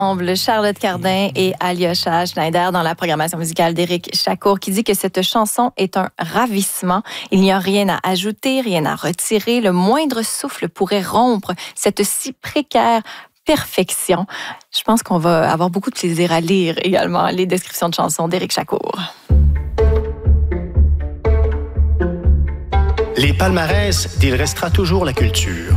Charlotte Cardin et Alyosha Schneider dans la programmation musicale d'Éric Chacour qui dit que cette chanson est un ravissement. Il n'y a rien à ajouter, rien à retirer. Le moindre souffle pourrait rompre cette si précaire perfection. Je pense qu'on va avoir beaucoup de plaisir à lire également les descriptions de chansons d'Éric Chacour. Les palmarès d'Il restera toujours la culture.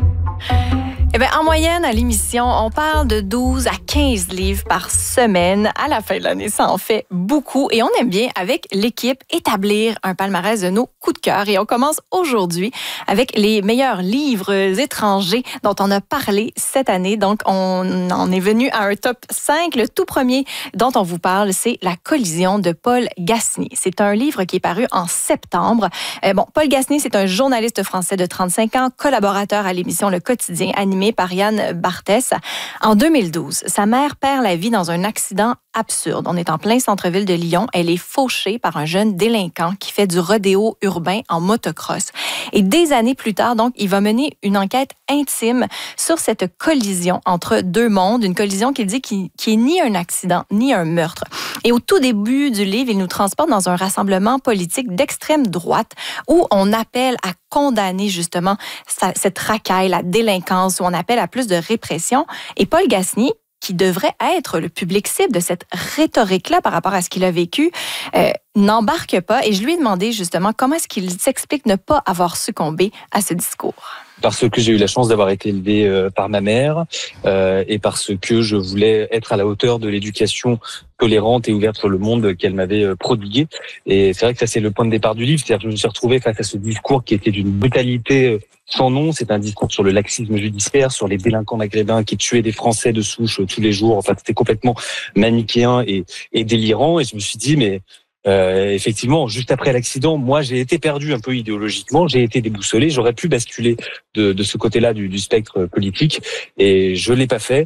Eh bien, en moyenne, à l'émission, on parle de 12 à 15 livres par semaine. À la fin de l'année, ça en fait beaucoup. Et on aime bien, avec l'équipe, établir un palmarès de nos coups de cœur. Et on commence aujourd'hui avec les meilleurs livres étrangers dont on a parlé cette année. Donc, on en est venu à un top 5. Le tout premier dont on vous parle, c'est La collision de Paul Gasny. C'est un livre qui est paru en septembre. Paul Gasny, c'est un journaliste français de 35 ans, collaborateur à l'émission Le Quotidien, animé par Yann Barthès. En 2012, sa mère perd la vie dans un accident absurde. On est en plein centre-ville de Lyon. Elle est fauchée par un jeune délinquant qui fait du rodéo urbain en motocross. Et des années plus tard, donc, il va mener une enquête intime sur cette collision entre deux mondes, une collision qu'il dit qui est ni un accident, ni un meurtre. Et au tout début du livre, il nous transporte dans un rassemblement politique d'extrême droite où on appelle à condamner justement cette racaille, la délinquance, où on appelle à plus de répression. Et Paul Gasny, qui devrait être le public cible de cette rhétorique-là par rapport à ce qu'il a vécu, n'embarque pas. Et je lui ai demandé justement comment est-ce qu'il s'explique ne pas avoir succombé à ce discours. Parce que j'ai eu la chance d'avoir été élevé par ma mère et parce que je voulais être à la hauteur de l'éducation tolérante et ouverte sur le monde qu'elle m'avait prodiguée. Et c'est vrai que ça, c'est le point de départ du livre. C'est-à-dire que je me suis retrouvé face à ce discours qui était d'une brutalité sans nom. C'est un discours sur le laxisme judiciaire, sur les délinquants maghrébins qui tuaient des Français de souche tous les jours. Enfin, c'était complètement manichéen et délirant. Et je me suis dit, mais effectivement, juste après l'accident, moi, j'ai été perdu un peu idéologiquement, j'ai été déboussolé, j'aurais pu basculer de ce côté-là du spectre politique, et je l'ai pas fait.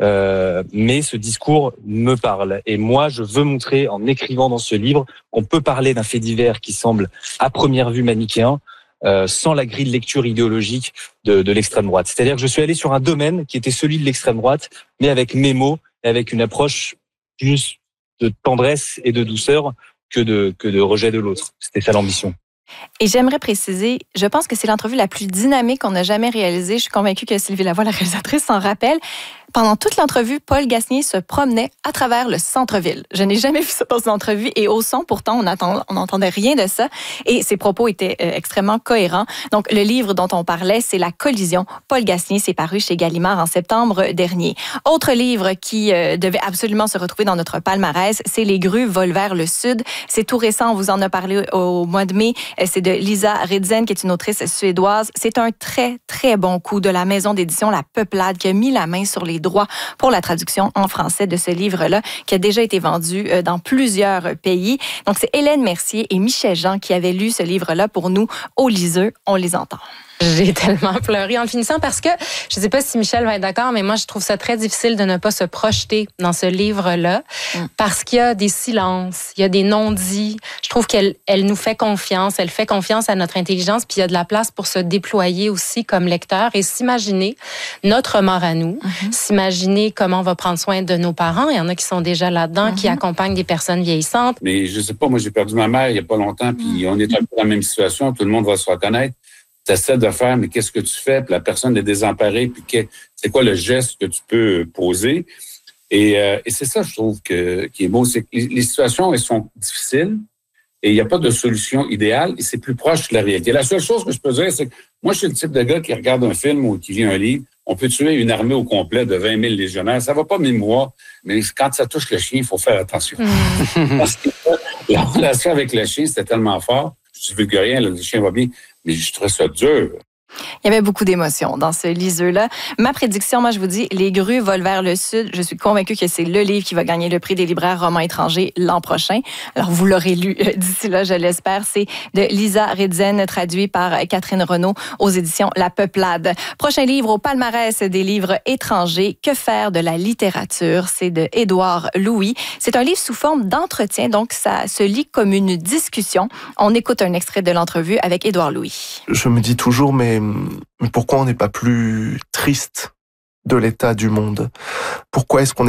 Mais ce discours me parle. Et moi, je veux montrer, en écrivant dans ce livre, qu'on peut parler d'un fait divers qui semble, à première vue, manichéen, sans la grille de lecture idéologique de l'extrême droite. C'est-à-dire que je suis allé sur un domaine qui était celui de l'extrême droite, mais avec mes mots, et avec une approche plus de tendresse et de douceur que de rejet de l'autre. C'était ça l'ambition. Et j'aimerais préciser, je pense que c'est l'entrevue la plus dynamique qu'on a jamais réalisée. Je suis convaincue que Sylvie Lavoie, la réalisatrice, s'en rappelle. Pendant toute l'entrevue, Paul Gasny se promenait à travers le centre-ville. Je n'ai jamais vu ça dans une entrevue. Et au son, pourtant, on n'entendait rien de ça. Et ses propos étaient extrêmement cohérents. Donc, le livre dont on parlait, c'est La collision. Paul Gasny, c'est paru chez Gallimard en septembre dernier. Autre livre qui devait absolument se retrouver dans notre palmarès, c'est Les grues volent vers le sud. C'est tout récent, on vous en a parlé au mois de mai. C'est de Lisa Ridzen, qui est une autrice suédoise. C'est un très, très bon coup de la maison d'édition La Peuplade qui a mis la main sur les droits pour la traduction en français de ce livre-là, qui a déjà été vendu dans plusieurs pays. Donc, c'est Hélène Mercier et Michel Jean qui avaient lu ce livre-là pour nous. Au liseux, on les entend. J'ai tellement pleuré en le finissant parce que, je ne sais pas si Michel va être d'accord, mais moi, je trouve ça très difficile de ne pas se projeter dans ce livre-là parce qu'il y a des silences, il y a des non-dits. Je trouve qu'elle nous fait confiance, elle fait confiance à notre intelligence, puis il y a de la place pour se déployer aussi comme lecteur et s'imaginer notre mort à nous, s'imaginer comment on va prendre soin de nos parents. Il y en a qui sont déjà là-dedans, qui accompagnent des personnes vieillissantes. Mais je sais pas, moi, j'ai perdu ma mère il y a pas longtemps, puis on est un peu dans la même situation, tout le monde va se reconnaître. Tu essaies de faire, mais qu'est-ce que tu fais? Puis la personne est désemparée, puis c'est quoi le geste que tu peux poser? Et c'est ça, je trouve, qui est beau. C'est que les situations, elles sont difficiles et il n'y a pas de solution idéale et c'est plus proche de la réalité. La seule chose que je peux dire, c'est que moi, je suis le type de gars qui regarde un film ou qui lit un livre. On peut tuer une armée au complet de 20 000 légionnaires. Ça va pas 1000 mois, mais quand ça touche le chien, il faut faire attention. Parce que la relation avec le chien, c'était tellement fort. Je ne divulgue rien, le chien va bien, mais je trouve ça dur. Il y avait beaucoup d'émotions dans ce liseux-là. Ma prédiction, moi, je vous dis, Les grues volent vers le sud. Je suis convaincue que c'est le livre qui va gagner le prix des libraires romans étrangers l'an prochain. Alors, vous l'aurez lu d'ici là, je l'espère. C'est de Lisa Ridzen, traduit par Catherine Renaud aux éditions La Peuplade. Prochain livre au palmarès des livres étrangers, Que faire de la littérature? C'est de Édouard Louis. C'est un livre sous forme d'entretien, donc ça se lit comme une discussion. On écoute un extrait de l'entrevue avec Édouard Louis. Je me dis toujours, mais pourquoi on n'est pas plus triste de l'état du monde? Pourquoi est-ce qu'on est